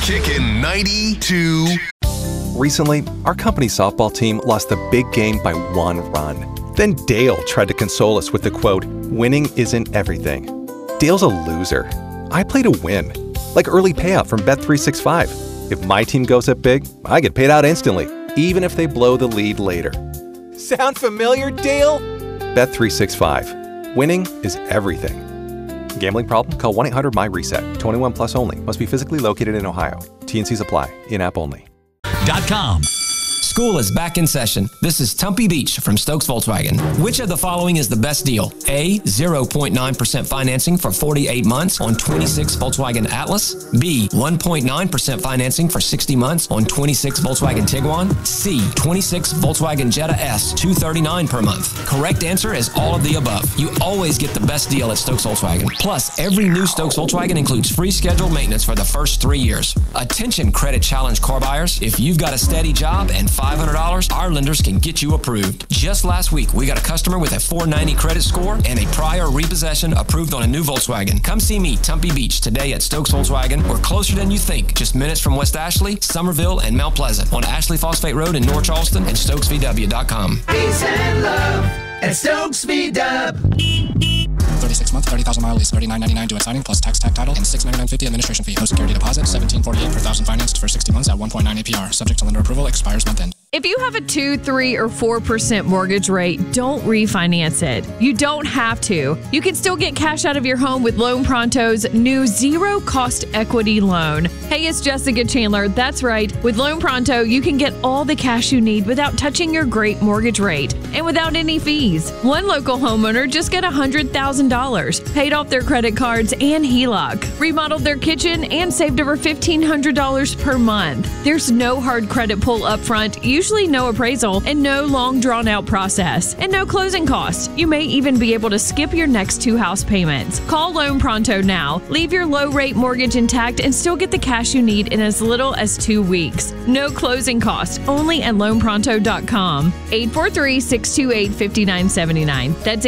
Kickin' 92. Recently, our company softball team lost the big game by 1 run. Then Dale tried to console us with the quote, "Winning isn't everything." Dale's a loser. I play to win, like early payout from Bet365. If my team goes up big, I get paid out instantly, even if they blow the lead later. Sound familiar, Dale? Bet365. Winning is everything. Gambling problem? Call 1-800-MY-RESET. 21 plus only. Must be physically located in Ohio. T&Cs apply. In-app only. .com. School is back in session. This is Tumpy Beach from Stokes Volkswagen. Which of the following is the best deal? A, 0.9% financing for 48 months on 26 Volkswagen Atlas. B, 1.9% financing for 60 months on 26 Volkswagen Tiguan. C, 26 Volkswagen Jetta S, $239 per month. Correct answer is all of the above. You always get the best deal at Stokes Volkswagen. Plus, every new Stokes Volkswagen includes free scheduled maintenance for the first 3 years. Attention credit challenge car buyers. If you've got a steady job and $500, our lenders can get you approved. Just last week, we got a customer with a 490 credit score and a prior repossession approved on a new Volkswagen. Come see me, Tumpy Beach, today at Stokes Volkswagen. We're closer than you think. Just minutes from West Ashley, Somerville, and Mount Pleasant on Ashley Phosphate Road in North Charleston and StokesVW.com. Peace and love at Stokes VW. 36 month, 30,000 mile lease, $39.99 due at signing plus tax, tag title, and $699.50 administration fee. No security deposit, $17.48 per thousand financed for 60 months at 1.9 APR. Subject to lender approval, expires month end. If you have a 2, 3, or 4% mortgage rate, don't refinance it. You don't have to. You can still get cash out of your home with Loan Pronto's new zero-cost equity loan. Hey, it's Jessica Chandler. That's right. With Loan Pronto, you can get all the cash you need without touching your great mortgage rate and without any fees. One local homeowner just got $100,000, paid off their credit cards and HELOC, remodeled their kitchen, and saved over $1,500 per month. There's no hard credit pull up front, usually no appraisal, and no long drawn-out process, and no closing costs. You may even be able to skip your next 2 house payments. Call Loan Pronto now. Leave your low-rate mortgage intact and still get the cash you need in as little as 2 weeks. No closing costs, only at loanpronto.com. 843-628-5979. That's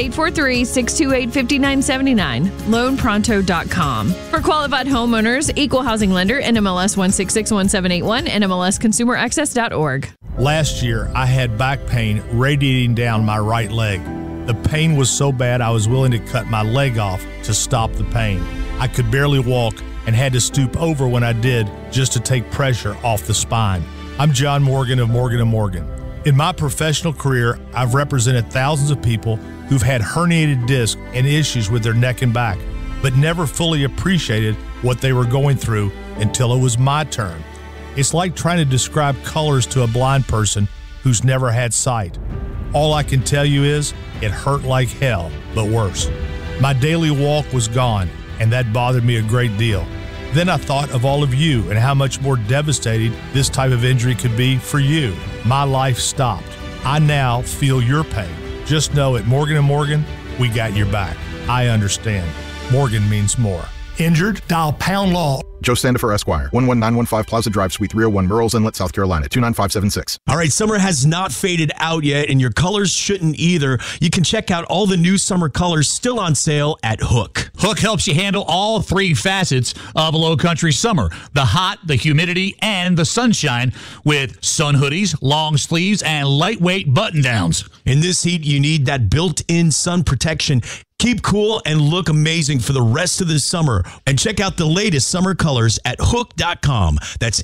843-628-5979. loanpronto.com. For qualified homeowners, equal housing lender, NMLS 1661781, NMLSconsumeraccess.org. Last year, I had back pain radiating down my right leg. The pain was so bad I was willing to cut my leg off to stop the pain. I could barely walk and had to stoop over when I did just to take pressure off the spine. I'm John Morgan of Morgan & Morgan. In my professional career, I've represented thousands of people who've had herniated discs and issues with their neck and back, but never fully appreciated what they were going through until it was my turn. It's like trying to describe colors to a blind person who's never had sight. All I can tell you is it hurt like hell, but worse. My daily walk was gone, and that bothered me a great deal. Then I thought of all of you and how much more devastating this type of injury could be for you. My life stopped. I now feel your pain. Just know at Morgan & Morgan, we got your back. I understand. Morgan means more. Injured? Dial pound law. Joe Sandifer, Esquire, 11915 Plaza Drive, Suite 301, Murrells Inlet, South Carolina, 29576. All right, summer has not faded out yet, and your colors shouldn't either. You can check out all the new summer colors still on sale at Hook. Hook helps you handle all 3 facets of a low country summer: the hot, the humidity, and the sunshine, with sun hoodies, long sleeves, and lightweight button-downs. In this heat, you need that built-in sun protection. Keep cool and look amazing for the rest of the summer. And check out the latest summer colors at hook.com. That's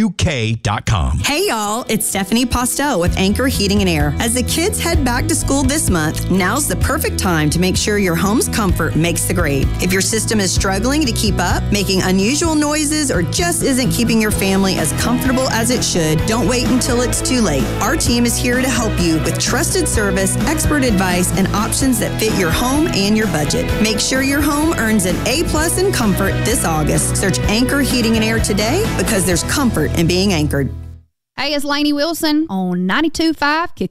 HUK.com. Hey, y'all. It's Stephanie Postel with Anchor Heating and Air. As the kids head back to school this month, now's the perfect time to make sure your home's comfort makes the grade. If your system is struggling to keep up, making unusual noises, or just isn't keeping your family as comfortable as it should, don't wait until it's too late. Our team is here to help you with trusted service, expert advice, and options that fit your home and your budget. Make sure your home earns an A+ in comfort this August. Search Anchor Heating and Air today, because there's comfort in being anchored. Hey, it's Lainey Wilson on 92.5 Kick